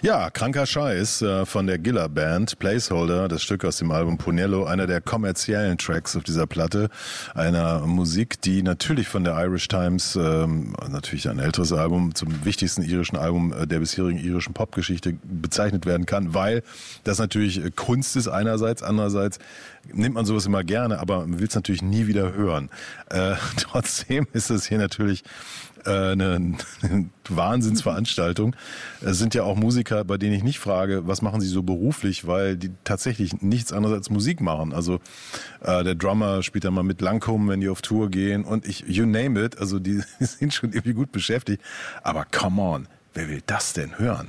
Ja, kranker Scheiß von der Gilla Band, Placeholder, das Stück aus dem Album Ponello, einer der kommerziellen Tracks auf dieser Platte, einer Musik, die natürlich von der Irish Times, natürlich ein älteres Album, zum wichtigsten irischen Album der bisherigen irischen Popgeschichte bezeichnet werden kann, weil das natürlich Kunst ist einerseits, andererseits nimmt man sowas immer gerne, aber man will es natürlich nie wieder hören. Trotzdem ist es hier natürlich eine Wahnsinnsveranstaltung. Es sind ja auch Musiker, bei denen ich nicht frage, was machen sie so beruflich, weil die tatsächlich nichts anderes als Musik machen. Also der Drummer spielt da mal mit Lancome, wenn die auf Tour gehen und you name it, also die sind schon irgendwie gut beschäftigt. Aber come on, wer will das denn hören?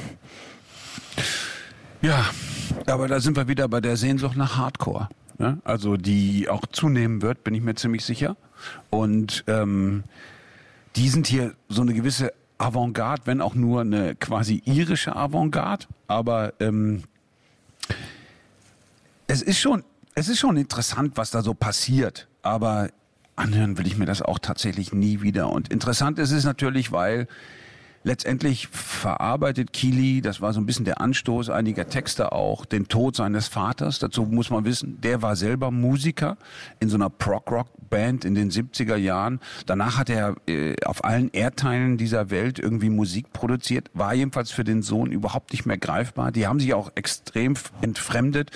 Ja, aber da sind wir wieder bei der Sehnsucht nach Hardcore. Ne? Also die auch zunehmen wird, bin ich mir ziemlich sicher. Und die sind hier so eine gewisse Avantgarde, wenn auch nur eine quasi irische Avantgarde. Aber es ist schon interessant, was da so passiert. Aber anhören will ich mir das auch tatsächlich nie wieder. Und interessant ist es natürlich, weil letztendlich verarbeitet Kili, das war so ein bisschen der Anstoß einiger Texte auch, den Tod seines Vaters. Dazu muss man wissen, der war selber Musiker in so einer Prog-Rock-Band in den 70er Jahren. Danach hat er auf allen Erdteilen dieser Welt irgendwie Musik produziert, war jedenfalls für den Sohn überhaupt nicht mehr greifbar. Die haben sich auch extrem entfremdet.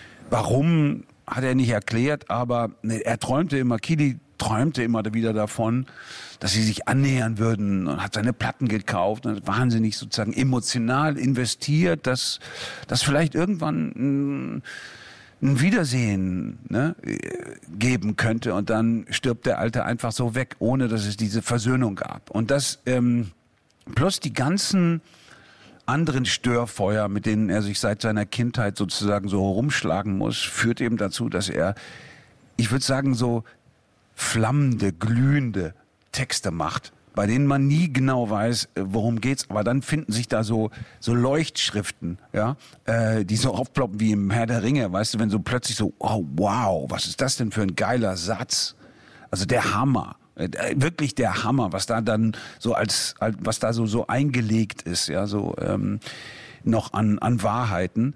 Warum, hat er nicht erklärt, aber er träumte immer, Kili träumte immer wieder davon, dass sie sich annähern würden und hat seine Platten gekauft und hat wahnsinnig sozusagen emotional investiert, dass vielleicht irgendwann ein Wiedersehen geben könnte und dann stirbt der Alte einfach so weg, ohne dass es diese Versöhnung gab. Und das plus die ganzen anderen Störfeuer, mit denen er sich seit seiner Kindheit sozusagen so rumschlagen muss, führt eben dazu, dass er, ich würde sagen, so flammende, glühende Texte macht, bei denen man nie genau weiß, worum geht's, aber dann finden sich da so Leuchtschriften, ja, die so aufploppen wie im Herr der Ringe, weißt du, wenn so plötzlich so, oh wow, was ist das denn für ein geiler Satz? Also der Hammer, wirklich der Hammer, was da dann so was da so eingelegt ist, ja, so noch an Wahrheiten,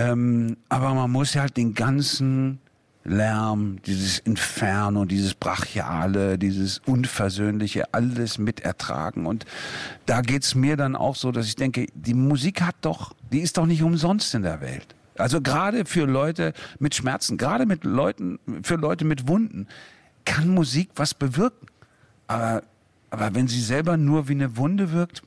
aber man muss ja halt den ganzen Lärm, dieses Inferno, dieses Brachiale, dieses Unversöhnliche, alles mit ertragen. Und da geht's mir dann auch so, dass ich denke, die Musik die ist doch nicht umsonst in der Welt. Also gerade für Leute mit Schmerzen, gerade für Leute mit Wunden, kann Musik was bewirken. Aber wenn sie selber nur wie eine Wunde wirkt.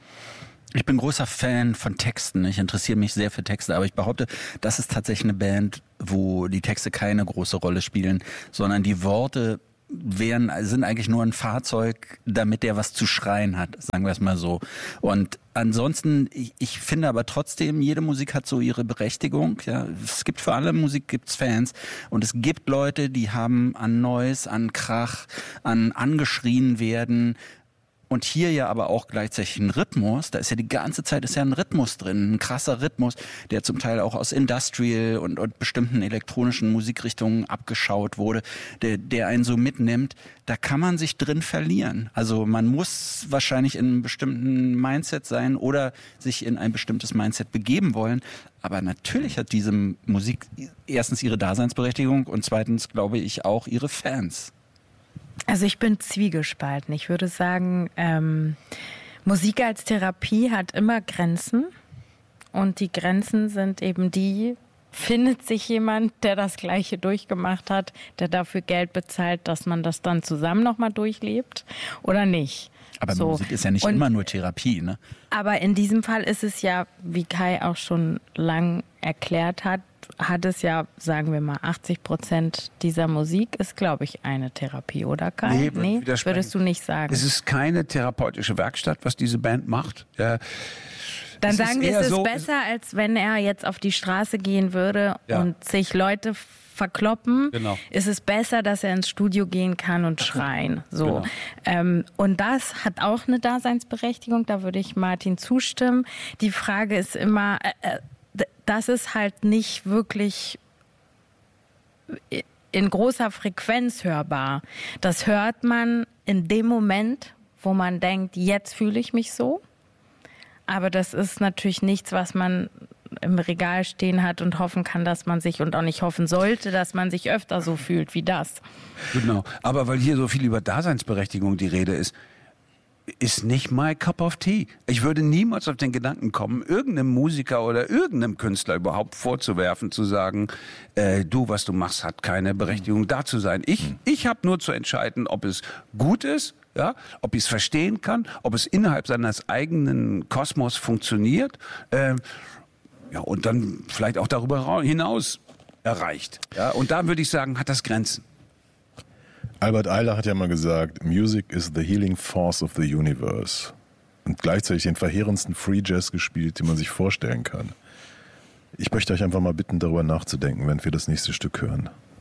Ich bin großer Fan von Texten. Ich interessiere mich sehr für Texte, aber ich behaupte, das ist tatsächlich eine Band, wo die Texte keine große Rolle spielen, sondern die Worte sind eigentlich nur ein Fahrzeug, damit der was zu schreien hat, sagen wir es mal so. Und ansonsten, ich finde aber trotzdem, jede Musik hat so ihre Berechtigung. Ja, es gibt für alle Musik gibt's Fans und es gibt Leute, die haben an Noise, an Krach, an angeschrien werden. Und hier ja aber auch gleichzeitig ein Rhythmus, da ist ja die ganze Zeit ein Rhythmus drin, ein krasser Rhythmus, der zum Teil auch aus Industrial und bestimmten elektronischen Musikrichtungen abgeschaut wurde, der einen so mitnimmt, da kann man sich drin verlieren. Also man muss wahrscheinlich in einem bestimmten Mindset sein oder sich in ein bestimmtes Mindset begeben wollen. Aber natürlich hat diese Musik erstens ihre Daseinsberechtigung und zweitens, glaube ich, auch ihre Fans. Also ich bin zwiegespalten. Ich würde sagen, Musik als Therapie hat immer Grenzen. Und die Grenzen sind eben findet sich jemand, der das Gleiche durchgemacht hat, der dafür Geld bezahlt, dass man das dann zusammen nochmal durchlebt oder nicht. Aber Musik ist ja nicht immer nur Therapie, ne? Aber in diesem Fall ist es ja, wie Kai auch schon lang erklärt hat es ja, sagen wir mal, 80% dieser Musik ist, glaube ich, eine Therapie, oder Kai? Nee, würdest du nicht sagen. Es ist keine therapeutische Werkstatt, was diese Band macht. Dann sagen wir, es ist besser, als wenn er jetzt auf die Straße gehen würde und sich Leute verkloppen. Genau. Ist es besser, dass er ins Studio gehen kann und schreien. So. Genau. Und das hat auch eine Daseinsberechtigung, da würde ich Martin zustimmen. Die Frage ist immer, das ist halt nicht wirklich in großer Frequenz hörbar. Das hört man in dem Moment, wo man denkt, jetzt fühle ich mich so. Aber das ist natürlich nichts, was man im Regal stehen hat und hoffen kann, dass man sich und auch nicht hoffen sollte, dass man sich öfter so fühlt wie das. Genau, aber weil hier so viel über Daseinsberechtigung die Rede ist nicht my cup of tea. Ich würde niemals auf den Gedanken kommen, irgendeinem Musiker oder irgendeinem Künstler überhaupt vorzuwerfen, zu sagen, du, was du machst, hat keine Berechtigung, da zu sein. Ich habe nur zu entscheiden, ob es gut ist, ja, ob ich es verstehen kann, ob es innerhalb seines eigenen Kosmos funktioniert, ja, und dann vielleicht auch darüber hinaus erreicht. Ja, und da würde ich sagen, hat das Grenzen. Albert Ayler hat ja mal gesagt, Music is the healing force of the universe. Und gleichzeitig den verheerendsten Free Jazz gespielt, den man sich vorstellen kann. Ich möchte euch einfach mal bitten, darüber nachzudenken, wenn wir das nächste Stück hören.